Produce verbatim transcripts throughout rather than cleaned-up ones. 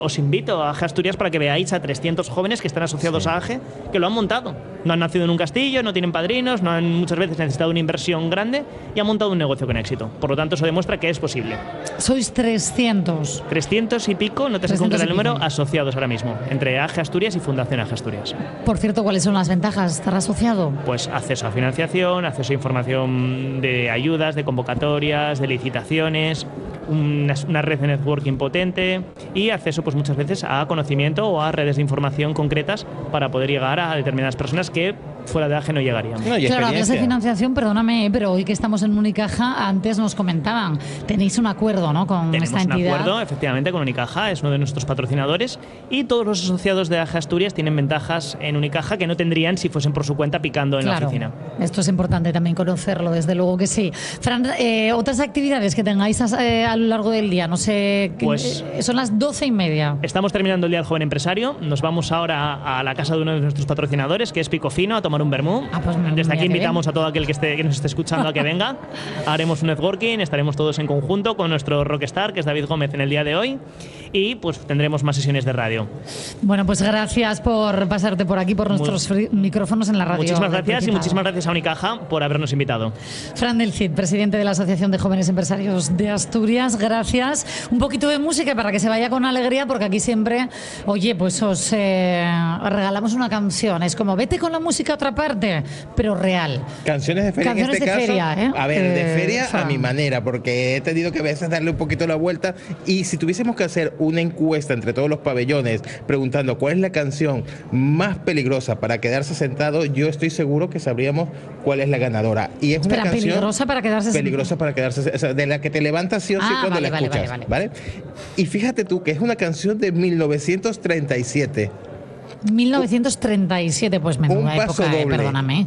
Os invito a A G E Asturias para que veáis a trescientos jóvenes que están asociados sí. a A G E, que lo han montado. No han nacido en un castillo, no tienen padrinos, no han muchas veces necesitado una inversión grande y han montado un negocio con éxito. Por lo tanto, eso demuestra que es posible. Sois trescientos. trescientos y pico, no te sé concretar el número, asociados ahora mismo, entre A G E Asturias y Fundación A G E Asturias. Por cierto, ¿cuáles son las ventajas de estar asociado? Pues acceso a financiación, acceso a información de ayudas, de convocatorias, de licitaciones, una, una red de networking potente y acceso pues muchas veces a conocimiento o a redes de información concretas para poder llegar a determinadas personas que fuera de A G E no llegarían. No, claro, hablas de financiación, perdóname, pero hoy que estamos en Unicaja, antes nos comentaban, tenéis un acuerdo, ¿no?, con Tenemos esta entidad. Tenemos un acuerdo, efectivamente, con Unicaja, es uno de nuestros patrocinadores y todos los asociados de A G E Asturias tienen ventajas en Unicaja que no tendrían si fuesen por su cuenta picando en claro, la oficina. Esto es importante también conocerlo, desde luego que sí. Fran, eh, otras actividades que tengáis eh, a lo largo del día, no sé, pues eh, son las doce y media. Estamos terminando el Día del Joven Empresario, nos vamos ahora a la casa de uno de nuestros patrocinadores, que es Pico Fino, a tomar un vermú. Ah, pues Desde aquí invitamos bien. a todo aquel que, esté, que nos esté escuchando a que venga. Haremos un networking, estaremos todos en conjunto con nuestro rockstar, que es David Gómez, en el día de hoy, y pues tendremos más sesiones de radio. Bueno, pues gracias por pasarte por aquí, por nuestros Muy, micrófonos en la radio. Muchísimas gracias y muchísimas gracias a Unicaja por habernos invitado. Fran del Cid, presidente de la Asociación de Jóvenes Empresarios de Asturias, gracias. Un poquito de música para que se vaya con alegría, porque aquí siempre, oye, pues os eh, regalamos una canción. Es como, vete con la música a otra parte, pero real. Canciones de feria Canciones en este de caso. Feria, ¿eh? A ver, de eh, feria Fran. a mi manera, porque he tenido que a veces darle un poquito la vuelta. Y si tuviésemos que hacer una encuesta entre todos los pabellones preguntando cuál es la canción más peligrosa para quedarse sentado, yo estoy seguro que sabríamos cuál es la ganadora. Y es una Espera, canción peligrosa para quedarse peligrosa para quedarse, o sea, de la que te levantas sí o sí ah, cuando vale, la vale, escuchas, vale, vale. ¿vale? Y fíjate tú que es una canción de mil novecientos treinta y siete. mil novecientos treinta y siete, pues menuda un paso época, doble. Eh, perdóname.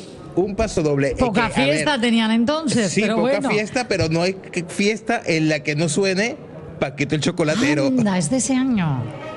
Un paso doble. Poca eh, que, fiesta ver, tenían entonces, sí, pero poca bueno. fiesta, pero no hay fiesta en la que no suene Paquito el Chocolatero. Anda, es de ese año.